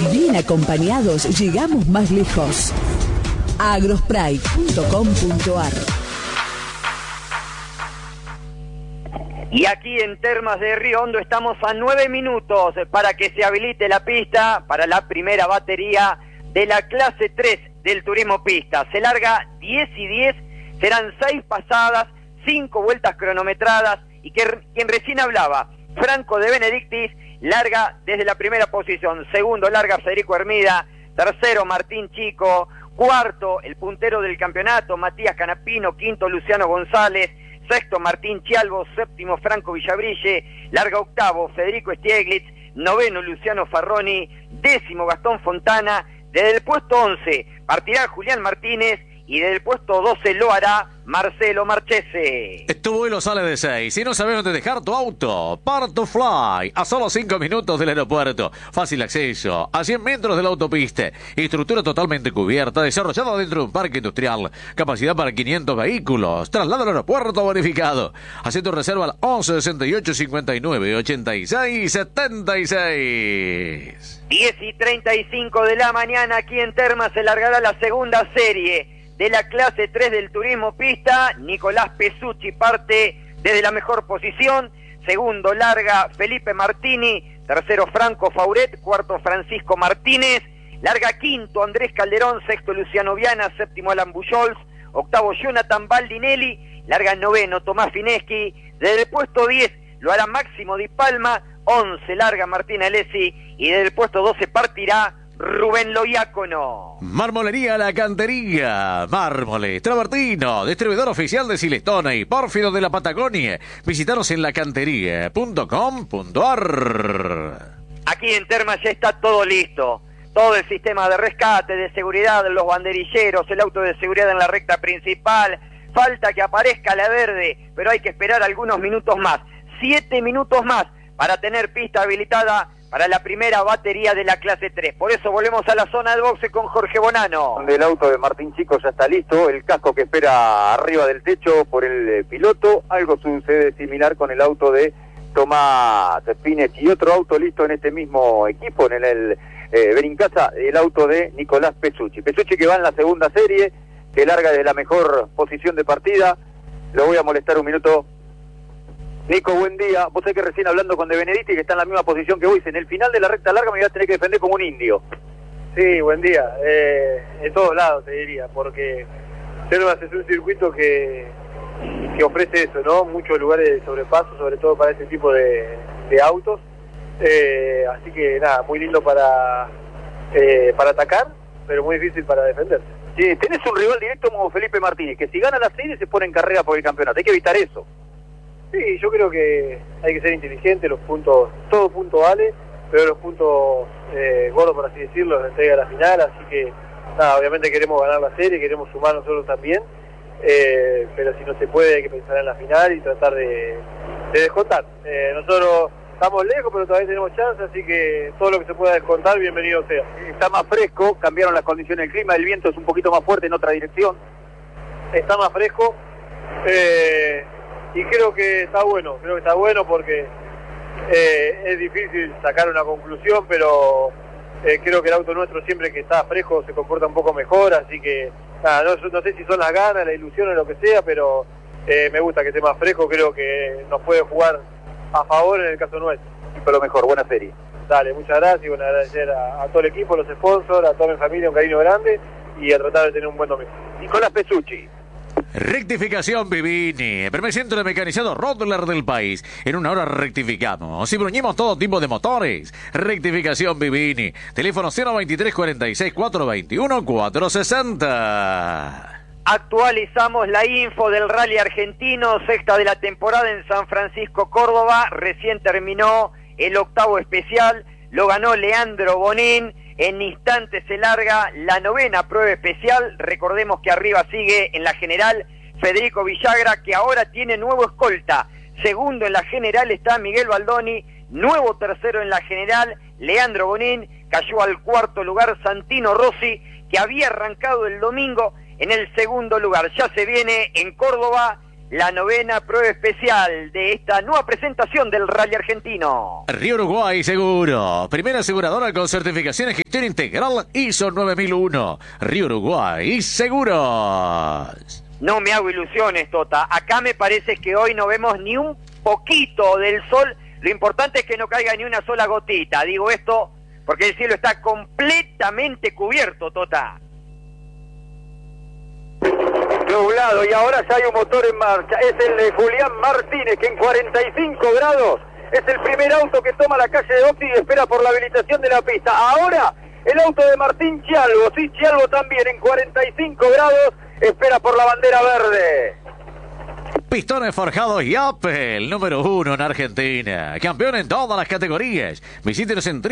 Bien acompañados llegamos más lejos. Agrospray.com.ar. Y aquí en Termas de Río Hondo estamos a 9 minutos para que se habilite la pista para la primera batería de la clase 3 del turismo pista. Se larga 10 y 10, serán 6 pasadas, 5 vueltas cronometradas, y quien recién hablaba, Franco de Benedictis, larga desde la primera posición. Segundo larga Federico Hermida, tercero Martín Chico, cuarto el puntero del campeonato Matías Canapino, quinto Luciano González, sexto Martín Chialvo, séptimo Franco Villabrille, larga octavo Federico Stieglitz, noveno Luciano Farroni, décimo Gastón Fontana. Desde el puesto 11 partirá Julián Martínez y desde el puesto 12 lo hará Marcelo Marchese. Tu vuelo sale de 6. Si no sabes dónde dejar tu auto, Part2Fly, a solo 5 minutos del aeropuerto. Fácil acceso, a 100 metros de la autopista. Estructura totalmente cubierta, desarrollada dentro de un parque industrial. Capacidad para 500 vehículos. Traslado al aeropuerto bonificado. Haz tu reserva al 11 68 59 86 76. 10:35 de la mañana, aquí en Termas se largará la segunda serie de la clase 3 del turismo pista. Nicolás Pesucci parte desde la mejor posición, segundo larga Felipe Martini, tercero Franco Fauret, cuarto Francisco Martínez, larga quinto Andrés Calderón, sexto Luciano Viana, séptimo Alan Bujols, octavo Jonathan Baldinelli, larga noveno Tomás Fineschi, desde el puesto 10 lo hará Máximo Di Palma, 11 larga Martina Alessi y desde el puesto 12 partirá Rubén Loiácono. Marmolería La Cantería, Mármoles, Travertino, distribuidor oficial de Silestone y Pórfido de la Patagonia. Visítanos en lacantería.com.ar. Aquí en Termas ya está todo listo. Todo el sistema de rescate, de seguridad, los banderilleros, el auto de seguridad en la recta principal. Falta que aparezca la verde, pero hay que esperar algunos minutos más. 7 minutos más para tener pista habilitada para la primera batería de la clase 3. Por eso volvemos a la zona de boxe con Jorge Bonano. Donde el auto de Martín Chico ya está listo, el casco que espera arriba del techo por el piloto. Algo sucede similar con el auto de Tomás Pines y otro auto listo en este mismo equipo, en el Berincasa, el auto de Nicolás Pesucci. Pesucci que va en la segunda serie, que larga desde la mejor posición de partida. Lo voy a molestar un minuto. Nico, buen día. Vos sabés que recién hablando con De Benedetti, que está en la misma posición que vos, en el final de la recta larga me voy a tener que defender como un indio. Sí, buen día. En todos lados te diría, porque Termas es un circuito que ofrece eso, ¿no? Muchos lugares de sobrepaso, sobre todo para este tipo de autos. Así que nada, muy lindo para atacar, pero muy difícil para defenderse. Sí, tenés un rival directo como Felipe Martínez, que si gana la serie se pone en carrera por el campeonato. Hay que evitar eso. Sí, yo creo que hay que ser inteligente, los puntos, todo punto vale, pero los puntos gordos, por así decirlo, los entrega a la final, así que nada, obviamente queremos ganar la serie, queremos sumar nosotros también, pero si no se puede hay que pensar en la final y tratar de descontar. Nosotros estamos lejos, pero todavía tenemos chance, así que todo lo que se pueda descontar, bienvenido sea. Está más fresco, cambiaron las condiciones del clima, el viento es un poquito más fuerte en otra dirección. Está más fresco, y creo que está bueno porque es difícil sacar una conclusión, pero creo que el auto nuestro siempre que está fresco se comporta un poco mejor, así que nada, no sé si son las ganas, la ilusión o lo que sea, pero me gusta que esté más fresco, creo que nos puede jugar a favor en el caso nuestro. Pero mejor, buena serie. Dale, muchas gracias y bueno, agradecer a todo el equipo, a los sponsors, a toda mi familia, un cariño grande y a tratar de tener un buen domingo. Nicolás Pesucci. Rectificación Vivini, el primer centro de mecanizado Rodler del país. En una hora rectificamos y bruñimos todo tipo de motores. Rectificación Vivini. Teléfono 023 46 421 460. Actualizamos la info del Rally Argentino, sexta de la temporada en San Francisco, Córdoba. Recién terminó el octavo especial, lo ganó Leandro Bonín. En instantes se larga la novena prueba especial. Recordemos que arriba sigue en la general Federico Villagra, que ahora tiene nuevo escolta. Segundo en la general está Miguel Baldoni, nuevo tercero en la general Leandro Bonín. Cayó al cuarto lugar Santino Rossi, que había arrancado el domingo en el segundo lugar. Ya se viene en Córdoba la novena prueba especial de esta nueva presentación del Rally Argentino. Río Uruguay Seguro, primera aseguradora con certificación en gestión integral ISO 9001. Río Uruguay Seguros. No me hago ilusiones, Tota. Acá me parece que hoy no vemos ni un poquito del sol. Lo importante es que no caiga ni una sola gotita. Digo esto porque el cielo está completamente cubierto, Tota. Nublado, y ahora ya hay un motor en marcha. Es el de Julián Martínez, que en 45 grados es el primer auto que toma la calle de Oxy y espera por la habilitación de la pista. Ahora el auto de Martín Chialvo, sí, Chialvo también en 45 grados espera por la bandera verde. Pistones forjados y Apple, número 1 en Argentina. Campeón en todas las categorías. Visítenos en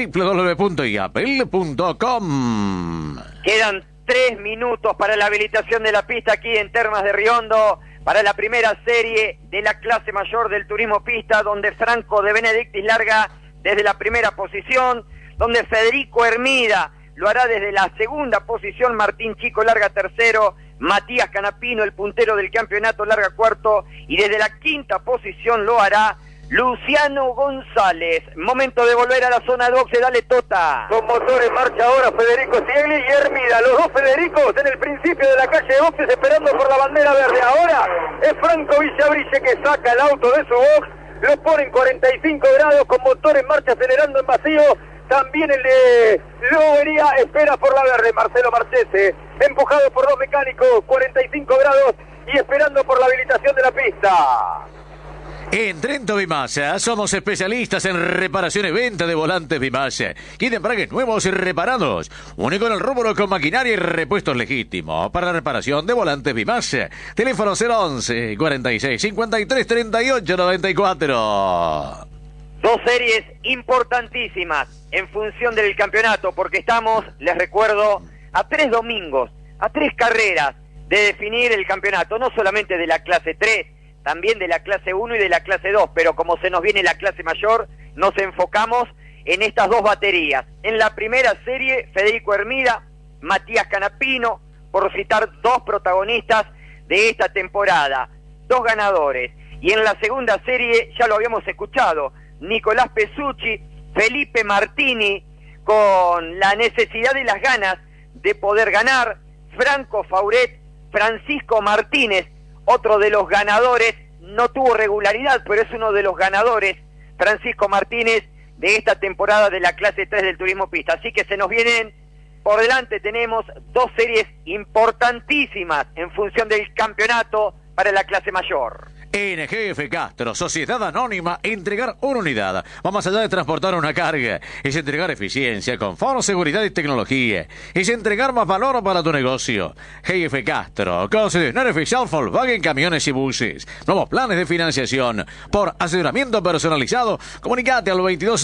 www.yapel.com. Quedan 3 minutos para la habilitación de la pista aquí en Termas de Riondo, para la primera serie de la clase mayor del turismo pista, donde Franco de Benedictis larga desde la primera posición, donde Federico Hermida lo hará desde la segunda posición, Martín Chico larga tercero, Matías Canapino, el puntero del campeonato, larga cuarto, y desde la quinta posición lo hará Luciano González. Momento de volver a la zona de boxe, dale Tota. Con motor en marcha ahora Federico Stiegli y Hermida, los dos Federicos en el principio de la calle de boxes esperando por la bandera verde. Ahora es Franco Villabrille que saca el auto de su box, lo pone en 45 grados con motor en marcha acelerando en vacío. También el de Lobería espera por la verde, Marcelo Marchese, empujado por dos mecánicos, 45 grados y esperando por la habilitación de la pista. En Trento Bimasa somos especialistas en reparación y venta de volantes Bimasa. Quieren embragues nuevos y reparados. Único en el rubro con maquinaria y repuestos legítimos. Para la reparación de volantes Bimasa. Teléfono 011 46 53 38 94. Dos series importantísimas en función del campeonato, porque estamos, les recuerdo, a 3 domingos, a 3 carreras de definir el campeonato, no solamente de la clase 3, también de la clase 1 y de la clase 2, pero como se nos viene la clase mayor, nos enfocamos en estas dos baterías. En la primera serie, Federico Hermida, Matías Canapino, por citar dos protagonistas de esta temporada, dos ganadores. Y en la segunda serie, ya lo habíamos escuchado, Nicolás Pesucci, Felipe Martini, con la necesidad y las ganas de poder ganar, Franco Fauret, Francisco Martínez, otro de los ganadores, no tuvo regularidad, pero es uno de los ganadores, Francisco Martínez, de esta temporada de la clase 3 del turismo pista. Así que se nos vienen por delante, tenemos dos series importantísimas en función del campeonato para la clase mayor. NGF Castro, Sociedad Anónima, entregar una unidad. Va más allá de transportar una carga. Es entregar eficiencia, confort, seguridad y tecnología. Es entregar más valor para tu negocio. GF Castro, concesionario oficial Volkswagen Camiones y Buses. Nuevos planes de financiación. Por asesoramiento personalizado, comunicate al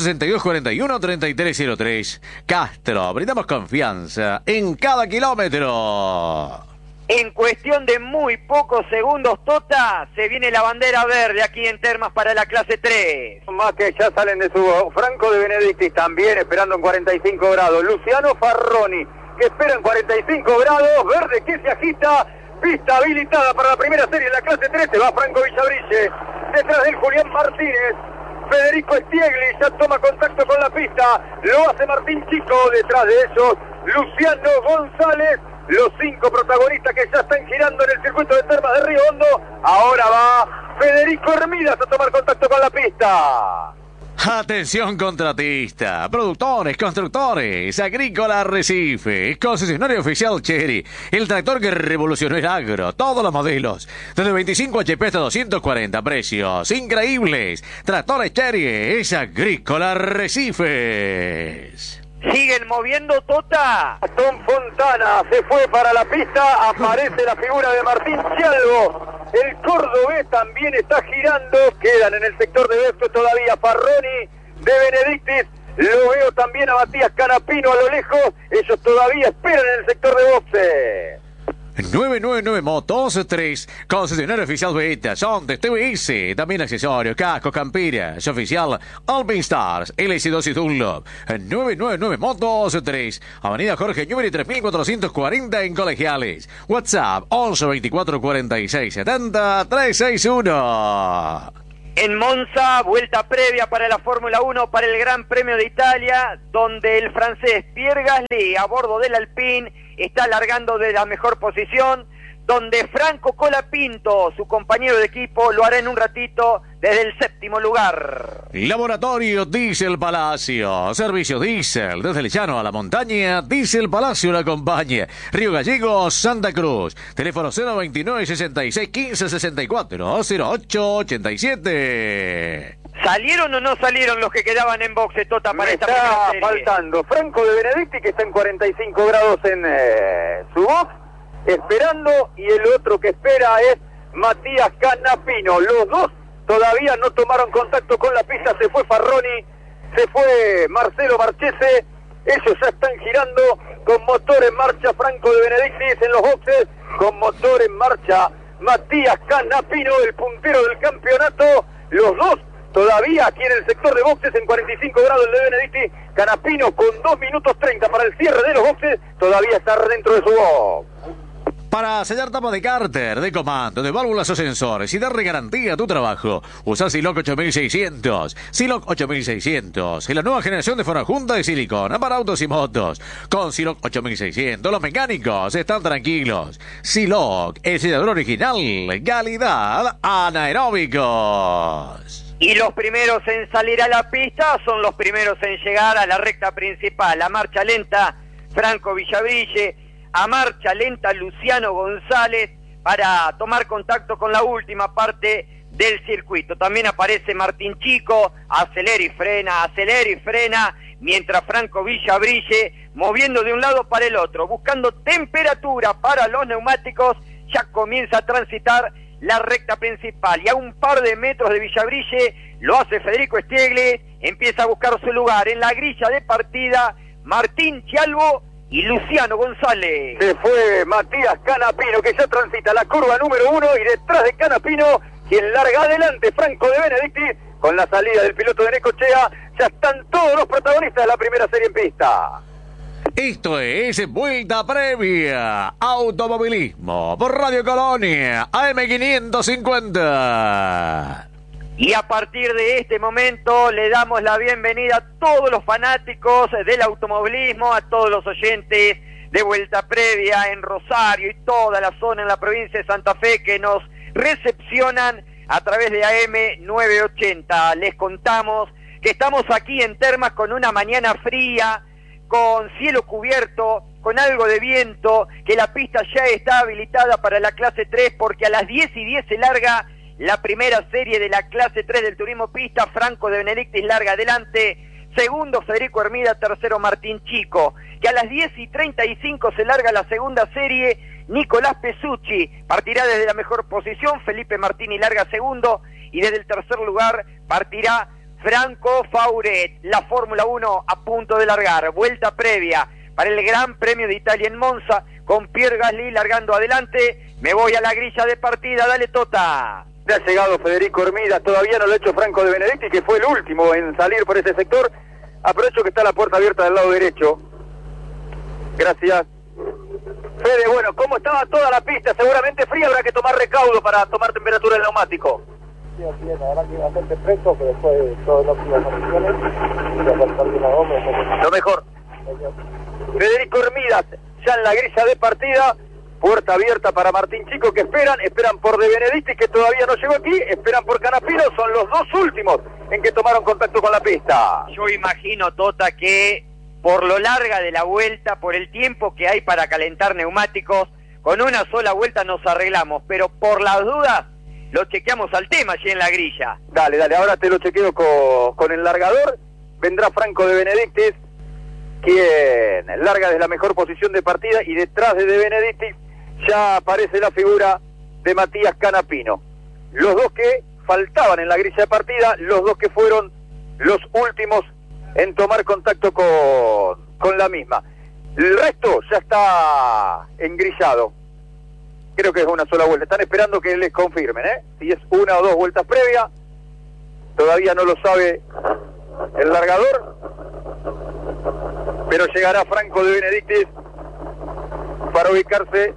2262413303. Castro, brindamos confianza en cada kilómetro. En cuestión de muy pocos segundos, Tota, se viene la bandera verde aquí en Termas para la clase 3. Más que ya salen de su Franco de Benedictis también esperando en 45 grados. Luciano Farroni que espera en 45 grados. Verde que se agita. Pista habilitada para la primera serie en la clase 3. Se va Franco Villabrille. Detrás del Julián Martínez. Federico Stiegli ya toma contacto con la pista. Lo hace Martín Chico. Detrás de ellos Luciano González. Los 5 protagonistas que ya están girando en el circuito de Termas de Río Hondo. Ahora va Federico Hermidas a tomar contacto con la pista. Atención contratista, productores, constructores, Agrícola Arrecife, concesionario oficial Chery, el tractor que revolucionó el agro, todos los modelos, desde 25 HP hasta 240, precios increíbles. Tractores Chery es Agrícola Arrecifes. Siguen moviendo, Tota. Tom Fontana se fue para la pista, aparece la figura de Martín Chialvo. El cordobés también está girando, quedan en el sector de Besto todavía Farroni de Benedictis. Lo veo también a Matías Canapino a lo lejos, ellos todavía esperan en el sector de boxe. 999 Motos 3, concesionario oficial Beta, Sondes, TVS, también accesorios, cascos, camperas, oficial Alpine Stars, LC2 y Dunlop. 999 Motos 3, Avenida Jorge Newbery 3440 en Colegiales. WhatsApp 11 24 46 70 361. En Monza, vuelta previa para la Fórmula 1, para el Gran Premio de Italia, donde el francés Pierre Gasly, a bordo del Alpine, está largando de la mejor posición, donde Franco Colapinto, su compañero de equipo, lo hará en un ratito desde el 7º lugar. Laboratorio Diesel Palacio, servicio diésel desde el llano a la montaña. Diesel Palacio la acompaña. Río Gallegos, Santa Cruz. Teléfono 029 66 15 64 08 87. ¿Salieron o no salieron los que quedaban en boxe, Tota, para esta primera está serie? faltando Franco de Benedicti, que está en 45 grados en su box, esperando, y el otro que espera es Matías Canapino. Los dos todavía no tomaron contacto con la pista. Se fue Farroni, se fue Marcelo Marchese. Ellos ya están girando con motor en marcha. Franco de Benedictis en los boxes, con motor en marcha Matías Canapino, el puntero del campeonato. Los dos todavía aquí en el sector de boxes en 45 grados el de Benedicti. Canapino con 2 minutos 30 para el cierre de los boxes, todavía está dentro de su box. Para sellar tapa de cárter, de comando, de válvulas o sensores y darle garantía a tu trabajo, usa Siloc 8600. Siloc 8600 es la nueva generación de forajunta de silicona para autos y motos. Con Siloc 8600 los mecánicos están tranquilos. Siloc, el sellador original, calidad anaeróbicos. Y los primeros en salir a la pista son los primeros en llegar a la recta principal. A marcha lenta, Franco Villabrille. A marcha lenta, Luciano González, para tomar contacto con la última parte del circuito. También aparece Martín Chico, acelera y frena, mientras Franco Villabrille, moviendo de un lado para el otro, buscando temperatura para los neumáticos, ya comienza a transitar la recta principal. Y a un par de metros de Villabrille lo hace Federico Stiegli, empieza a buscar su lugar en la grilla de partida, Martín Chialvo y Luciano González. Se fue Matías Canapino, que ya transita la curva número 1, y detrás de Canapino, quien larga adelante, Franco de Benedicti. Con la salida del piloto de Necochea, ya están todos los protagonistas de la primera serie en pista. Esto es Vuelta Previa, automovilismo, por Radio Colonia, AM550. Y a partir de este momento le damos la bienvenida a todos los fanáticos del automovilismo, a todos los oyentes de Vuelta Previa en Rosario y toda la zona en la provincia de Santa Fe que nos recepcionan a través de AM980. Les contamos que estamos aquí en Termas con una mañana fría, con cielo cubierto, con algo de viento, que la pista ya está habilitada para la clase 3 porque a las 10:10 se larga la primera serie de la clase 3 del turismo pista. Franco de Benedictis larga adelante, segundo Federico Hermida, tercero Martín Chico, que a las 10:35 se larga la segunda serie. Nicolás Pesucci partirá desde la mejor posición, Felipe Martini larga segundo, y desde el tercer lugar partirá Franco Fauret. La Fórmula 1 a punto de largar, vuelta previa para el Gran Premio de Italia en Monza, con Pierre Gasly largando adelante. Me voy a la grilla de partida, dale Tota. Ha llegado Federico Hermida, todavía no lo ha hecho Franco de Benedicti, que fue el último en salir por ese sector. Aprovecho que está la puerta abierta del lado derecho. Gracias. Fede, bueno, ¿cómo estaba toda la pista? Seguramente fría, habrá que tomar recaudo para tomar temperatura del neumático. Sí, así es, la verdad que bastante fresco, pero después todo en óptimas condiciones, y a pasar de la goma. Lo mejor. Federico Hermida, ya en la grilla de partida. Puerta abierta para Martín Chico, que esperan por De Benedicti, que todavía no llegó aquí, esperan por Canapino, son los dos últimos en que tomaron contacto con la pista. Yo imagino, Tota, que por lo larga de la vuelta, por el tiempo que hay para calentar neumáticos, con una sola vuelta nos arreglamos, pero por las dudas lo chequeamos al tema allí en la grilla. Dale, ahora te lo chequeo con el largador. Vendrá Franco de Benedictis, quien larga desde la mejor posición de partida, y detrás de Benedictis ya aparece la figura de Matías Canapino. Los dos que faltaban en la grilla de partida, los dos que fueron los últimos en tomar contacto con la misma. El resto ya está engrillado. Creo que es una sola vuelta. Están esperando que les confirmen, si es una o dos vueltas previas. Todavía no lo sabe el largador, pero llegará Franco de Benedictis para ubicarse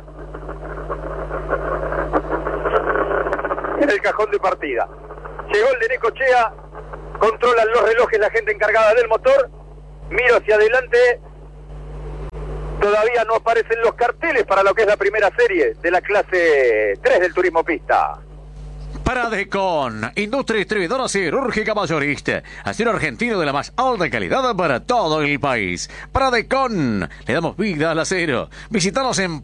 en el cajón de partida. Llegó el de Necochea, controlan los relojes la gente encargada del motor. Miro hacia adelante, todavía no aparecen los carteles para lo que es la primera serie de la clase 3 del turismo pista. Paradecon, industria distribuidora cirúrgica mayorista, acero argentino de la más alta calidad para todo el país. Paradecon, le damos vida al acero. Visítanos en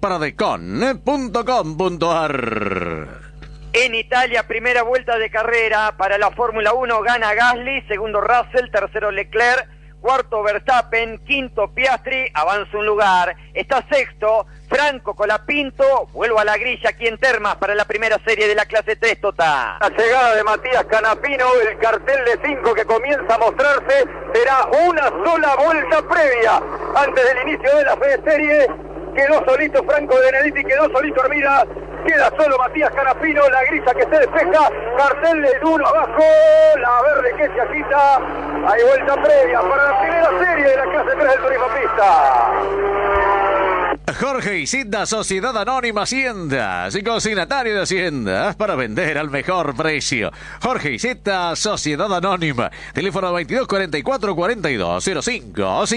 paradecon.com.ar. En Italia, primera vuelta de carrera para la Fórmula 1, gana Gasly, segundo Russell, tercero Leclerc, cuarto Verstappen, quinto Piastri, avanza un lugar, está sexto Franco Colapinto, vuelvo a la grilla aquí en Termas para la primera serie de la clase 3, Tota. La llegada de Matías Canapino, el cartel de 5 que comienza a mostrarse, será una sola vuelta previa. Antes del inicio de la serie, quedó solito Franco de Benedictis, quedó solito Hermida, queda solo Matías Canapino, la grilla que se despeja, cartel del 1 abajo, la verde que se agita, hay vuelta previa para la primera serie de la clase 3 del turismo pista. Jorge Isidda, Sociedad Anónima Haciendas y consignatario de Haciendas para vender al mejor precio. Jorge Isidda, Sociedad Anónima, teléfono 22 44 42 05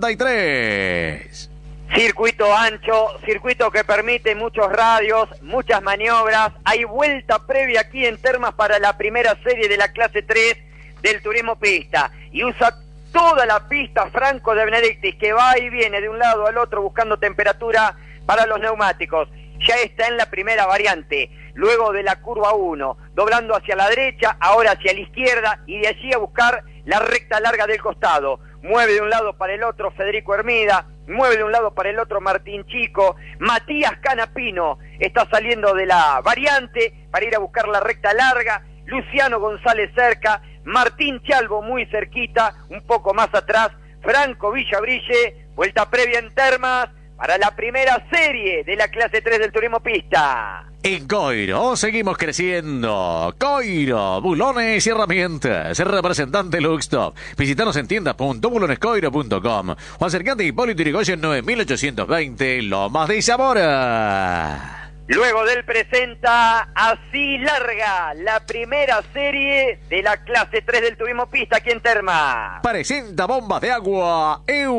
53. Circuito ancho, circuito que permite muchos radios, muchas maniobras. Hay vuelta previa aquí en Termas para la primera serie de la clase 3 del turismo pista. Y usa toda la pista Franco de Benedictis, que va y viene de un lado al otro buscando temperatura para los neumáticos. Ya está en la primera variante, luego de la curva 1, doblando hacia la derecha, ahora hacia la izquierda, y de allí a buscar la recta larga del costado. Mueve de un lado para el otro Federico Hermida, mueve de un lado para el otro Martín Chico. Matías Canapino está saliendo de la variante para ir a buscar la recta larga. Luciano González cerca, Martín Chalvo muy cerquita, un poco más atrás, Franco Villabrille, vuelta previa en Termas para la primera serie de la clase 3 del turismo pista. En Coiro seguimos creciendo. Coiro, bulones y herramientas. Representante Luxtop. Visítanos en tienda.bulonescoiro.com o acercate a Hipólito Yrigoyen 9820, Lomas de Zamora. Luego del presenta así larga la primera serie de la clase 3 del turismo pista aquí en Termas. Presenta bombas de agua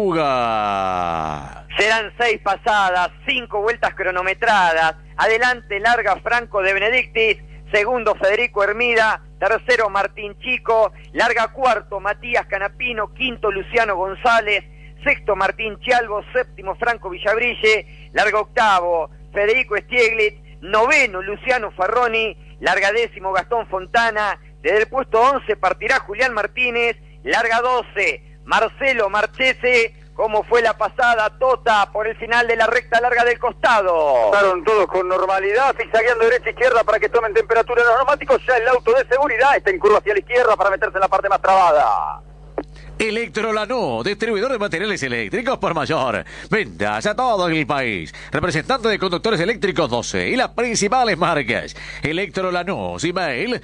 Euga. Serán 6 pasadas, 5 vueltas cronometradas. Adelante larga Franco de Benedictis, segundo Federico Hermida, tercero Martín Chico, larga cuarto Matías Canapino, quinto Luciano González, sexto Martín Chalvo, séptimo Franco Villabrille, larga octavo Federico Stieglitz, noveno Luciano Farroni, larga décimo Gastón Fontana, desde el puesto 11 partirá Julián Martínez, larga 12 Marcelo Marchese. ¿Cómo fue la pasada, Tota, por el final de la recta larga del costado? Pasaron todos con normalidad, zigzagueando derecha e izquierda para que tomen temperatura en los neumáticos. Ya el auto de seguridad está en curva hacia la izquierda para meterse en la parte más trabada. Electrolanú, distribuidor de materiales eléctricos por mayor. Ventas a todo el país. Representante de conductores eléctricos 12 y las principales marcas. Electrolanú, email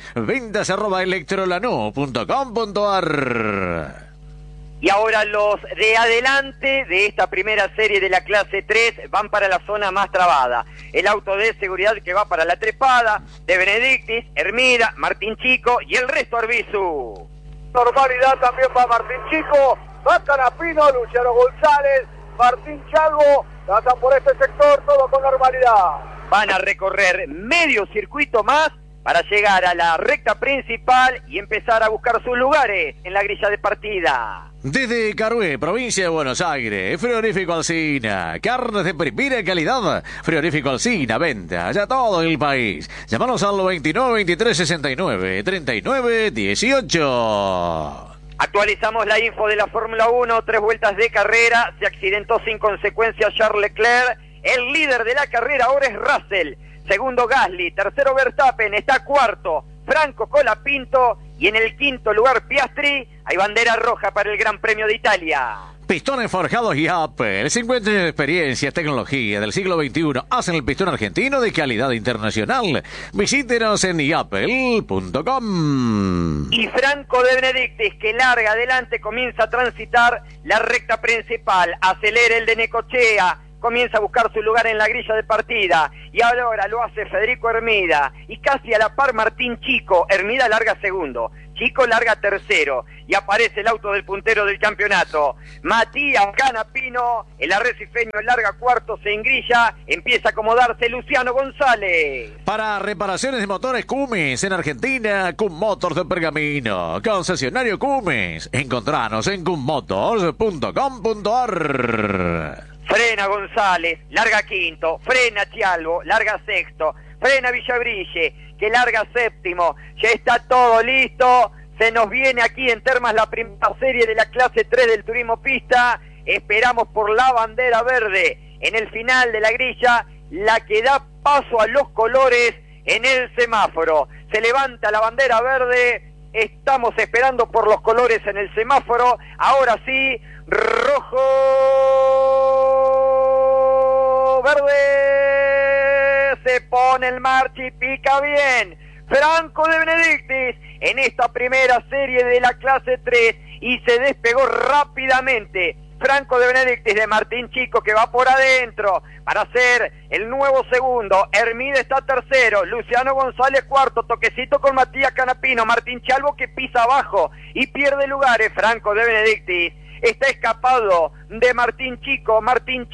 ventas@electrolanú.com.ar. Y ahora los de adelante de esta primera serie de la clase 3 van para la zona más trabada. El auto de seguridad que va para la trepada, de Benedictis, Hermida, Martín Chico y el resto Arbizu. Normalidad también va Martín Chico, va Canapino, Luciano González, Martín Chalvo, pasan por este sector, todo con normalidad. Van a recorrer medio circuito más para llegar a la recta principal y empezar a buscar sus lugares en la grilla de partida. Desde Carué, provincia de Buenos Aires, Frigorífico Alsina, carnes de primera calidad, Frigorífico Alsina, venta ya todo el país. Llámanos al 29 23 69 39 18. Actualizamos la info de la Fórmula 1, 3 vueltas de carrera, se accidentó sin consecuencias Charles Leclerc, el líder de la carrera ahora es Russell, segundo Gasly, tercero Verstappen, está cuarto Franco Colapinto y en el quinto lugar Piastri. Hay bandera roja para el Gran Premio de Italia. Pistones forjados Yapel. 50 años de experiencia, tecnología del siglo XXI. Hacen el pistón argentino de calidad internacional. Visítenos en yapel.com. Y Franco de Benedictis, que larga adelante, comienza a transitar la recta principal. Acelera el de Necochea. Comienza a buscar su lugar en la grilla de partida, y ahora lo hace Federico Hermida, y casi a la par Martín Chico. Hermida larga segundo, Chico larga tercero, y aparece el auto del puntero del campeonato, Matías Canapino. El arrecifeño larga cuarto, se engrilla, empieza a acomodarse Luciano González. Para reparaciones de motores Cummins en Argentina, Cum Motors de Pergamino, concesionario Cummins. Encontranos en cummotors.com.ar. Frena González, larga quinto, frena Chialvo, larga sexto, frena Villabrille, que larga séptimo. Ya está todo listo, se nos viene aquí en Termas la primera serie de la clase 3 del turismo pista. Esperamos por la bandera verde en el final de la grilla, la que da paso a los colores en el semáforo. Se levanta la bandera verde, estamos esperando por los colores en el semáforo. Ahora sí, rojo, verde, se pone el marcha y pica bien Franco de Benedictis en esta primera serie de la clase 3, y se despegó rápidamente Franco de Benedictis de Martín Chico, que va por adentro para ser el nuevo segundo. Hermida está tercero, Luciano González cuarto, toquecito con Matías Canapino. Martín Chalvo, que pisa abajo y pierde lugares. Franco de Benedictis está escapado de Martín Chico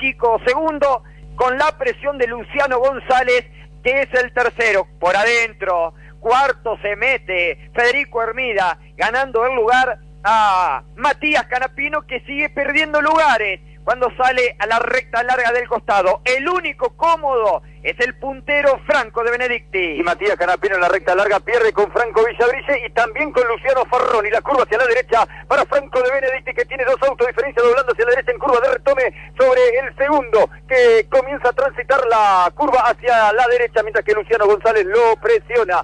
segundo, con la presión de Luciano González, que es el tercero. Por adentro, cuarto se mete Federico Hermida, ganando el lugar a Matías Canapino, que sigue perdiendo lugares cuando sale a la recta larga del costado. El único cómodo es el puntero Franco de Benedictis. Y Matías Canapino en la recta larga pierde con Franco Villabrille y también con Luciano Farroni. La curva hacia la derecha para Franco de Benedictis, que tiene dos autos de diferencia, doblando hacia la derecha en curva de retome sobre el segundo, que comienza a transitar la curva hacia la derecha, mientras que Luciano González lo presiona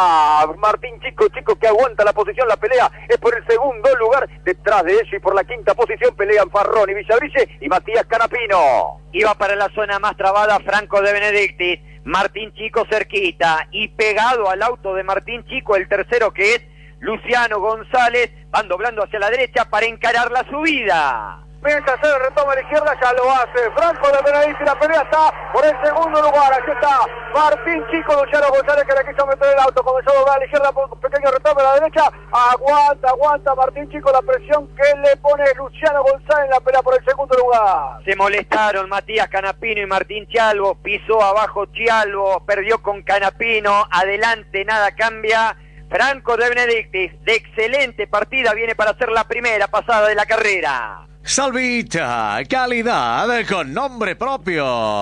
a Martín Chico, que aguanta la posición. La pelea es por el segundo lugar. Detrás de ellos y por la quinta posición pelean Farroni, Villabrille y Matías Canapino. Iba para la zona más trabada Franco de Benedictis, Martín Chico cerquita, y pegado al auto de Martín Chico el tercero, que es Luciano González, van doblando hacia la derecha para encarar la subida. Piensa hacer el retoma a la izquierda, ya lo hace Franco de Benedictis. La pelea está por el segundo lugar. Aquí está Martín Chico, Luciano González, que le quiso meter el auto, comenzó a doblar a la izquierda, por un pequeño retoma a la derecha. Aguanta Martín Chico la presión que le pone Luciano González en la pelea por el segundo lugar. Se molestaron Matías Canapino y Martín Chalvo, pisó abajo Chalvo, perdió con Canapino, adelante nada cambia. Franco de Benedictis, de excelente partida, viene para hacer la primera pasada de la carrera. Salvita, calidad con nombre propio.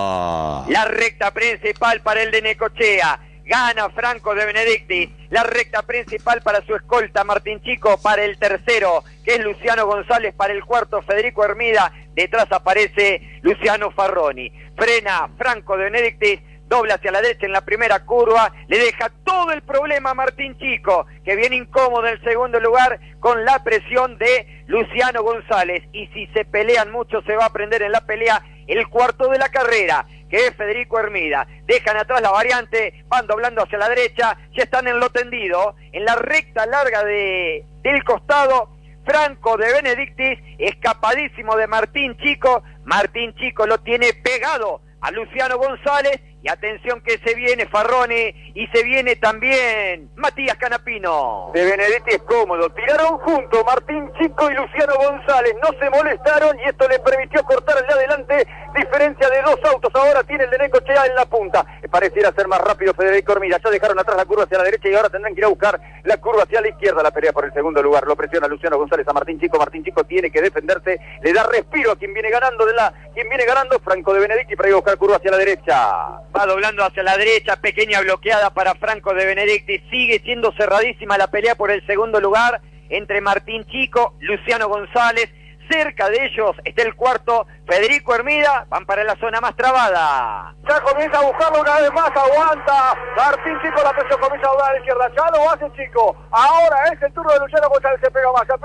La recta principal para el de Necochea. Gana Franco de Benedictis. La recta principal para su escolta Martín Chico, para el tercero, que es Luciano González, para el cuarto Federico Hermida. Detrás aparece Luciano Farroni. Frena Franco de Benedictis, dobla hacia la derecha en la primera curva, le deja todo el problema a Martín Chico, que viene incómodo en el segundo lugar con la presión de Luciano González. Y si se pelean mucho, se va a prender en la pelea el cuarto de la carrera, que es Federico Hermida. Dejan atrás la variante, van doblando hacia la derecha, ya están en lo tendido, en la recta larga del costado. Franco de Benedictis, escapadísimo de Martín Chico. Martín Chico lo tiene pegado a Luciano González, y atención que se viene Farroni, y se viene también Matías Canapino. De Benedictis cómodo, tiraron juntos Martín Chico y Luciano González, no se molestaron, y esto le permitió cortar el de adelante, diferencia de dos autos. Ahora tiene el de Necochea en la punta, pareciera ser más rápido Federico Hermida. Ya dejaron atrás la curva hacia la derecha y ahora tendrán que ir a buscar la curva hacia la izquierda. La pelea por el segundo lugar, lo presiona Luciano González a Martín Chico. Martín Chico tiene que defenderse, le da respiro a quien viene ganando, Franco de Benedictis, para ir a buscar curva hacia la derecha. Va doblando hacia la derecha, pequeña bloqueada para Franco de Benedictis. Sigue siendo cerradísima la pelea por el segundo lugar entre Martín Chico, Luciano González. cerca de ellos está el cuarto, Federico Hermida, van para la zona más trabada. Ya comienza a buscarlo una vez más, aguanta Martín Chico, la presión comienza a doblar a la izquierda, ya lo hace Chico, ahora es el turno de Luciano González, se pega más,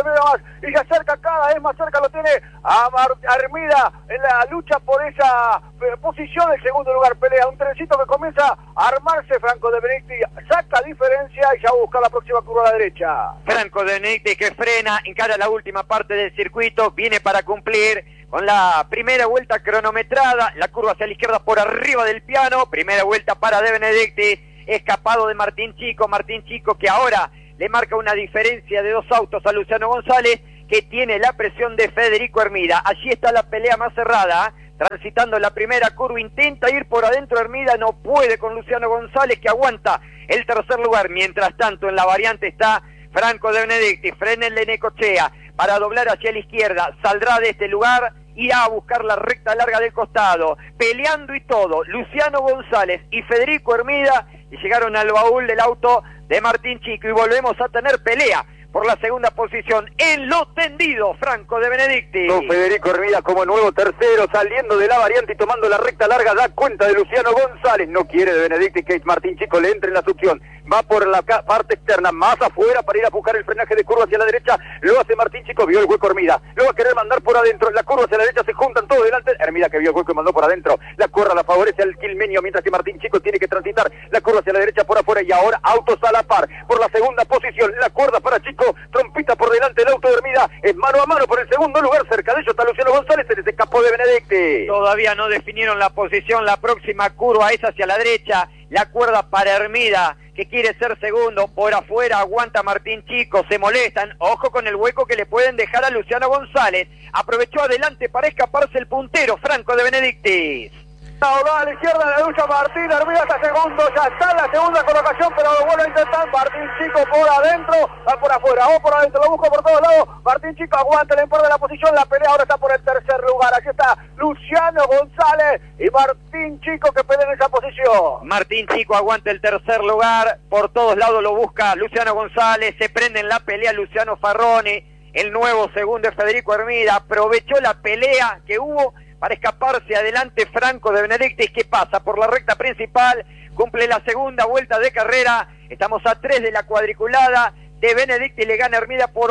y se acerca cada vez más cerca, lo tiene a Hermida en la lucha por esa posición, el segundo lugar, pelea, un trencito que comienza a armarse, Franco De Benedicti saca diferencia y ya busca la próxima curva a la derecha. Franco De Benedicti que frena, encara la última parte del circuito, viene para cumplir con la primera vuelta cronometrada, la curva hacia la izquierda por arriba del piano, primera vuelta para De Benedicti, escapado de Martín Chico que ahora le marca una diferencia de 2 autos a Luciano González, que tiene la presión de Federico Hermida. Allí está la pelea más cerrada, transitando la primera curva, intenta ir por adentro Hermida, no puede con Luciano González, que aguanta el tercer lugar. Mientras tanto, en la variante está Franco De Benedicti, frena el de Necochea, para doblar hacia la izquierda, saldrá de este lugar, irá a buscar la recta larga del costado, peleando y todo, Luciano González y Federico Hermida, y llegaron al baúl del auto de Martín Chico, y volvemos a tener pelea por la segunda posición en lo tendido, Franco De Benedicti. Con Federico Hermida como nuevo tercero, saliendo de la variante y tomando la recta larga, da cuenta de Luciano González, no quiere De Benedicti que Martín Chico le entre en la succión, va por la parte externa, más afuera para ir a buscar el frenaje de curva hacia la derecha, lo hace Martín Chico, vio el hueco Hermida, lo va a querer mandar por adentro, la curva hacia la derecha, se juntan todos delante, Hermida que vio el hueco y mandó por adentro, la curva la favorece al quilmeño, mientras que Martín Chico tiene que transitar la curva hacia la derecha por afuera, y ahora autos a la par, por la segunda posición, la cuerda para Chico, trompita por delante del auto de Hermida, es mano a mano por el segundo lugar, cerca de ellos está Luciano González, se les escapó De Benedicti. Todavía no definieron la posición, la próxima curva es hacia la derecha, la cuerda para Hermida, que quiere ser segundo, por afuera aguanta Martín Chico, se molestan, ojo con el hueco que le pueden dejar a Luciano González, aprovechó adelante para escaparse el puntero, Franco De Benedicti. A la izquierda de la lucha Martín, Hermida está segundo, ya está en la segunda colocación, pero lo vuelve a intentar Martín Chico por adentro, va por afuera, o por adentro, lo busca por todos lados, Martín Chico aguanta el empuje de la posición, la pelea ahora está por el tercer lugar, aquí está Luciano González y Martín Chico que pelean en esa posición. Martín Chico aguanta el tercer lugar, por todos lados lo busca Luciano González, se prende en la pelea Luciano Farroni, el nuevo segundo es Federico Hermida, aprovechó la pelea que hubo para escaparse adelante Franco De Benedicti, que pasa por la recta principal, cumple la segunda vuelta de carrera, estamos a 3 de la cuadriculada, De Benedicti le gana a Hermida por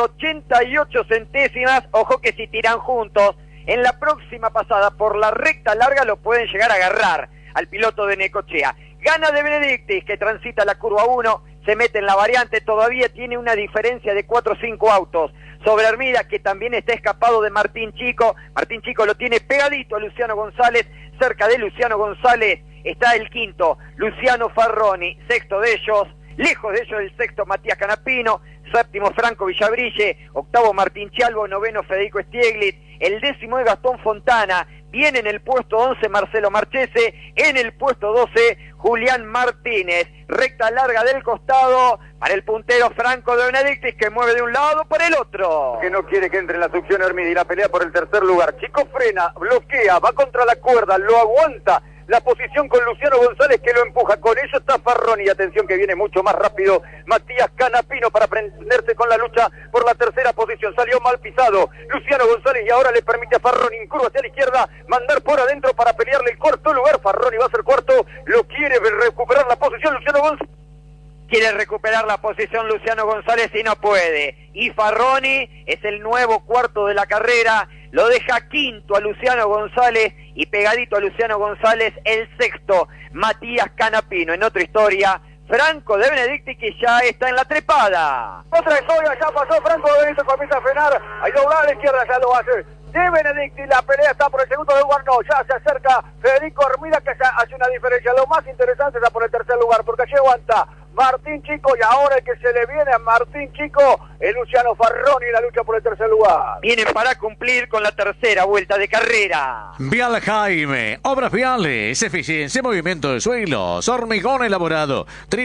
88 centésimas, ojo que si tiran juntos, en la próxima pasada por la recta larga lo pueden llegar a agarrar al piloto de Necochea. Gana De Benedicti, que transita la curva 1, se mete en la variante, todavía tiene una diferencia de 4 o 5 autos sobre Hermida, que también está escapado de Martín Chico. Martín Chico lo tiene pegadito a Luciano González, cerca de Luciano González está el quinto, Luciano Farroni, sexto de ellos, lejos de ellos el sexto Matías Canapino, séptimo Franco Villabrille, octavo Martín Chalvo, noveno Federico Stieglitz, el décimo es Gastón Fontana, viene en el puesto 11 Marcelo Marchese, en el puesto 12 Julián Martínez, recta larga del costado para el puntero Franco De Benedicti, que mueve de un lado para el otro. Que no quiere que entre en la succión Hermida y la pelea por el tercer lugar. Chico frena, bloquea, va contra la cuerda, lo aguanta. La posición con Luciano González que lo empuja, con ello está Farroni, atención que viene mucho más rápido, Matías Canapino para prenderse con la lucha por la tercera posición, salió mal pisado Luciano González y ahora le permite a Farroni en curva hacia la izquierda, mandar por adentro para pelearle el cuarto lugar, Farroni va a ser cuarto, lo quiere recuperar la posición Luciano González. Quiere recuperar la posición Luciano González y no puede, y Farroni es el nuevo cuarto de la carrera, lo deja quinto a Luciano González y pegadito a Luciano González el sexto, Matías Canapino. En otra historia, Franco De Benedicti, que ya está en la trepada. Otra historia, ya pasó, Franco De Benedicti comienza a frenar, ahí doblar a la izquierda, ya lo hace De Benedicti, la pelea está por el segundo lugar, no, ya se acerca Federico Hermida, que hace una diferencia. Lo más interesante está por el tercer lugar, porque allí aguanta Martín Chico, y ahora el que se le viene a Martín Chico es Luciano Farroni en la lucha por el tercer lugar. Vienen para cumplir con la tercera vuelta de carrera. Vial Jaime, obras viales, eficiencia, movimiento de suelos, hormigón elaborado,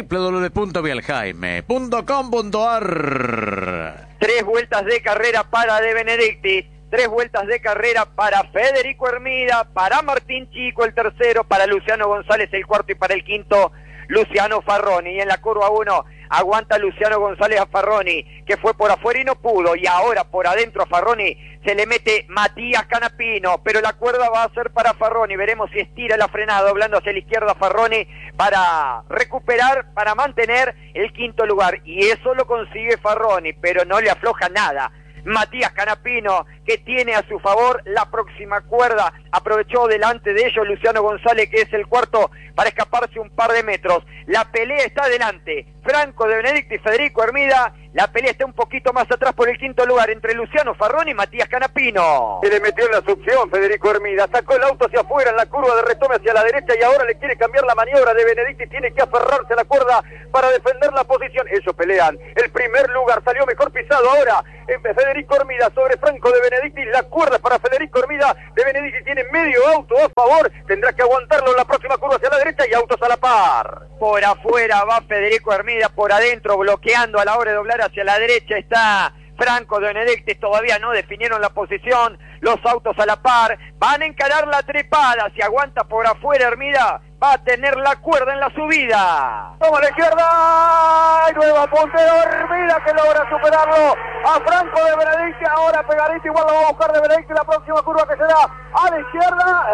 www.vialjaime.com.ar. 3 vueltas de carrera para De Benedicti, 3 vueltas de carrera para Federico Hermida, para Martín Chico el tercero, para Luciano González el cuarto y para el quinto Luciano Farroni. Y en la curva 1 aguanta Luciano González a Farroni, que fue por afuera y no pudo, y ahora por adentro a Farroni se le mete Matías Canapino, pero la cuerda va a ser para Farroni, veremos si estira la frenada, doblando hacia la izquierda Farroni para recuperar, para mantener el quinto lugar, y eso lo consigue Farroni, pero no le afloja nada. Matías Canapino, que tiene a su favor la próxima cuerda, aprovechó delante de ellos Luciano González, que es el cuarto, para escaparse un par de metros. La pelea está adelante, Franco de Benedictis y Federico Hermida. La pelea está un poquito más atrás por el quinto lugar, entre Luciano Farroni y Matías Canapino. Se le metió en la succión Federico Hermida, sacó el auto hacia afuera en la curva de retome hacia la derecha y ahora le quiere cambiar la maniobra de Benedictis, tiene que aferrarse a la cuerda para defender la posición. Ellos pelean, el primer lugar salió mejor pisado ahora Federico Hermida sobre Franco de Benedictis, la cuerda para Federico Hermida, de Benedictis tiene medio auto a favor, tendrá que aguantarlo en la próxima curva hacia la derecha y autos a la par. Por afuera va Federico Hermida, por adentro bloqueando a la hora de doblar hacia la derecha está Franco de Benedictis, todavía no definieron la posición, los autos a la par, van a encarar la trepada, si aguanta por afuera Hermida, va a tener la cuerda en la subida. Toma la izquierda, y nueva puntero Hermida que logra superarlo a Franco de Benedictis, ahora pegadito, igual lo va a buscar de Benedictis la próxima curva que será a la izquierda,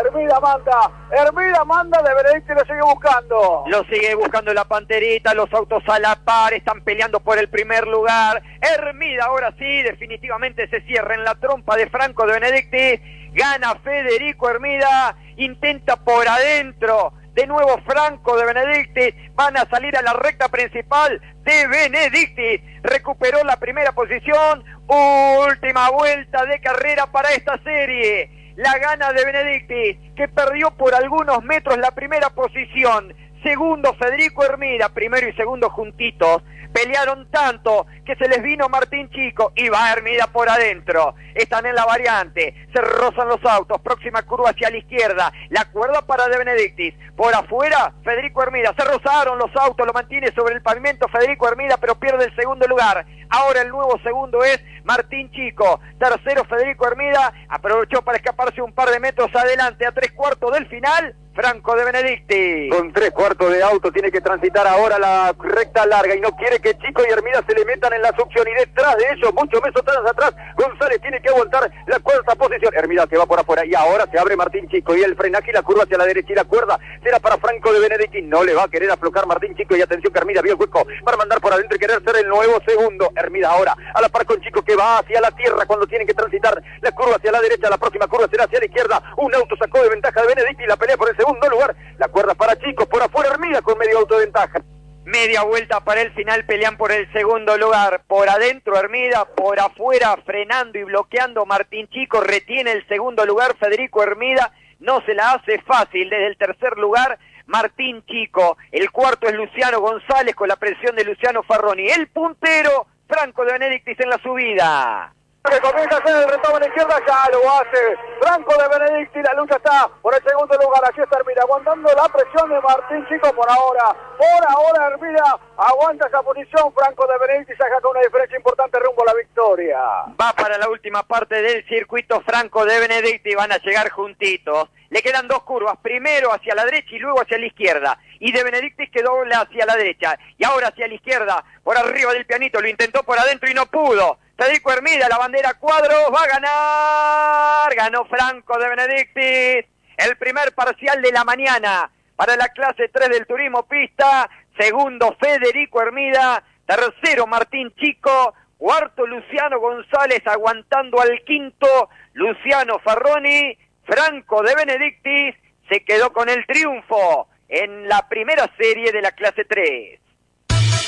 Hermida manda, de Benedictis lo sigue buscando. Lo sigue buscando la Panterita, los autos a la par, están peleando por el primer lugar, Hermida ahora sí, definitivamente se cierra en la trompa de Franco de Benedictis, gana Federico Hermida, intenta por adentro, de nuevo Franco de Benedictis, van a salir a la recta principal de Benedictis, recuperó la primera posición, última vuelta de carrera para esta serie, la gana de Benedictis, que perdió por algunos metros la primera posición, segundo Federico Hermida, primero y segundo juntitos, pelearon tanto que se les vino Martín Chico y va Hermida por adentro, están en la variante, se rozan los autos, próxima curva hacia la izquierda, la cuerda para de Benedictis, por afuera Federico Hermida, se rozaron los autos, lo mantiene sobre el pavimento Federico Hermida pero pierde el segundo lugar, ahora el nuevo segundo es Martín Chico, tercero Federico Hermida, aprovechó para escaparse un par de metros adelante, a 3/4 del final, Franco de Benedictis. Con 3/4 de auto tiene que transitar ahora la recta larga y no quiere que Chico y Hermida se le metan en la succión y detrás de ellos, muchos metros atrás, González tiene que aguantar la cuarta posición, Hermida que va por afuera y ahora se abre Martín Chico y el frenaje y la curva hacia la derecha y la cuerda será para Franco de Benedictis, no le va a querer aflojar Martín Chico y atención que Hermida vio el hueco para mandar por adentro y querer ser el nuevo segundo, Hermida ahora a la par con Chico que va hacia la tierra cuando tienen que transitar la curva hacia la derecha, la próxima curva será hacia la izquierda, un auto sacó de ventaja de Benedictis y la pelea por el segundo lugar, la cuerda para Chico, por afuera Hermida con medio auto de ventaja. Media vuelta para el final, pelean por el segundo lugar, por adentro Hermida, por afuera frenando y bloqueando Martín Chico, retiene el segundo lugar Federico Hermida, no se la hace fácil desde el tercer lugar Martín Chico, el cuarto es Luciano González con la presión de Luciano Farroni, el puntero Franco de Benedictis en la subida. Que comienza a hacer el retoma a la izquierda, ya lo hace Franco de Benedictis, la lucha está por el segundo lugar, aquí está Hermida, aguantando la presión de Martín Chico por ahora Hermida aguanta esa posición, Franco de Benedictis saca con una diferencia importante rumbo a la victoria. Va para la última parte del circuito Franco de Benedictis, van a llegar juntitos, le quedan dos curvas, primero hacia la derecha y luego hacia la izquierda, y de Benedictis que dobla hacia la derecha, y ahora hacia la izquierda, por arriba del pianito, lo intentó por adentro y no pudo, Federico Hermida, la bandera cuadros, va a ganar, ganó Franco de Benedictis, el primer parcial de la mañana para la clase 3 del turismo pista, segundo Federico Hermida, tercero Martín Chico, cuarto Luciano González aguantando al quinto, Luciano Farroni, Franco de Benedictis se quedó con el triunfo en la primera serie de la clase 3.